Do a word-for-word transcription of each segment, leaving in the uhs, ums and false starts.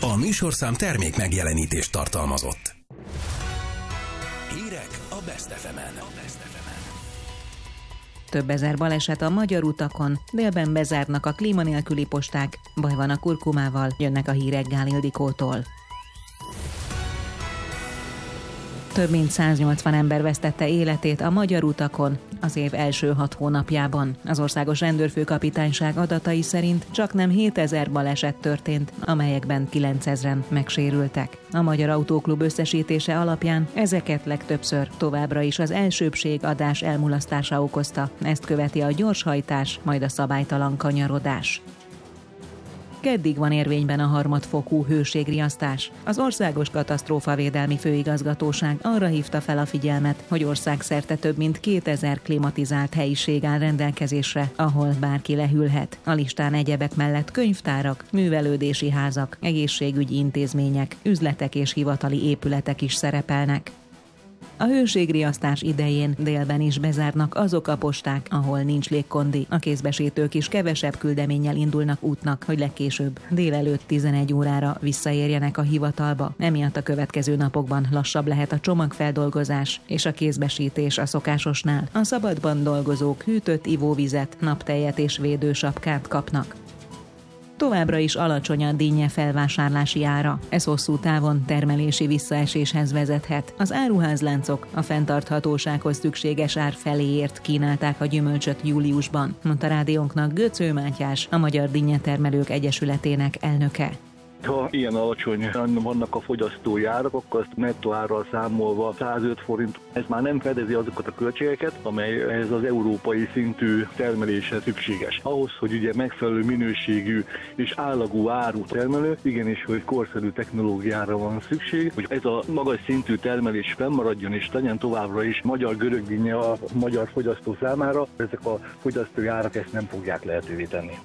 A műsorszám termék megjelenítést tartalmazott. Hírek a Best ef emen. Több ezer baleset a magyar utakon, délben bezárnak a klíma nélküli posták, baj van a kurkumával, jönnek a hírek Gál Ildikótól. Több mint száznyolcvan ember vesztette életét a magyar utakon az év első hat hónapjában. Az Országos Rendőrfőkapitányság adatai szerint csaknem hétezer baleset történt, amelyekben kilencezren megsérültek. A Magyar Autóklub összesítése alapján ezeket legtöbbször továbbra is az elsőbbség adás elmulasztása okozta. Ezt követi a gyorshajtás, majd a szabálytalan kanyarodás. Keddig van érvényben a harmadfokú hőségriasztás. Az Országos Katasztrófavédelmi Főigazgatóság arra hívta fel a figyelmet, hogy országszerte több mint kétezer klimatizált helyiség áll rendelkezésre, ahol bárki lehűlhet. A listán egyebek mellett könyvtárak, művelődési házak, egészségügyi intézmények, üzletek és hivatali épületek is szerepelnek. A hőségriasztás idején délben is bezárnak azok a posták, ahol nincs légkondi. A kézbesítők is kevesebb küldeménnyel indulnak útnak, hogy legkésőbb délelőtt tizenegy órára visszaérjenek a hivatalba. Emiatt a következő napokban lassabb lehet a csomagfeldolgozás és a kézbesítés a szokásosnál. A szabadban dolgozók hűtött ivóvizet, naptejet és védősapkát kapnak. Továbbra is alacsony a dinnye felvásárlási ára. Ez hosszú távon termelési visszaeséshez vezethet. Az áruházláncok a fenntarthatósághoz szükséges ár feléért kínálták a gyümölcsöt júliusban, mondta rádiónknak Göcő Mátyás, a Magyar Dinnyetermelők Egyesületének elnöke. Ha ilyen alacsony vannak a fogyasztói árak, akkor azt nettó árral számolva százöt forint. Ez már nem fedezi azokat a költségeket, amely ez az európai szintű termeléshez szükséges. Ahhoz, hogy ugye megfelelő minőségű és állagú áru termelő, igenis, hogy korszerű technológiára van szükség, hogy ez a magas szintű termelés fennmaradjon és legyen továbbra is magyar görögdinnye a magyar fogyasztó számára. Ezek a fogyasztói árak ezt nem fogják lehetővé tenni.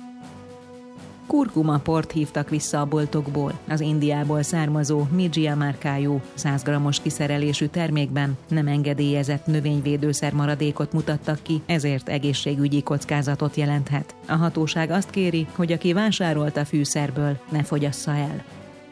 Kurkumaport hívtak vissza a boltokból. Az Indiából származó Mijia márkájú száz grammos kiszerelésű termékben nem engedélyezett növényvédőszer maradékot mutattak ki, ezért egészségügyi kockázatot jelenthet. A hatóság azt kéri, hogy aki vásárolta fűszerből, ne fogyassza el.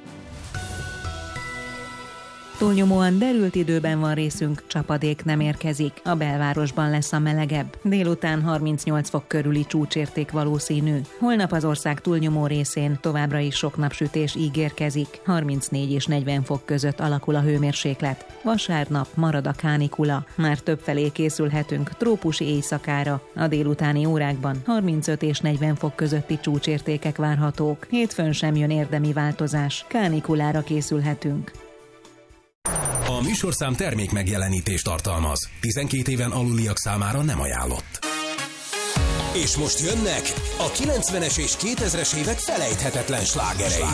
Túlnyomóan derült időben van részünk, csapadék nem érkezik. A belvárosban lesz a melegebb. Délután harmincnyolc fok körüli csúcsérték valószínű. Holnap az ország túlnyomó részén továbbra is sok napsütés ígérkezik. harmincnégy és negyven fok között alakul a hőmérséklet. Vasárnap marad a kánikula. Már többfelé készülhetünk trópusi éjszakára. A délutáni órákban harmincöt és negyven fok közötti csúcsértékek várhatók. Hétfőn sem jön érdemi változás. Kánikulára készülhetünk. A műsorszám termék megjelenítést tartalmaz. tizenkét éven aluliak számára nem ajánlott. És most jönnek a kilencvenes és kétezres évek felejthetetlen slágerei.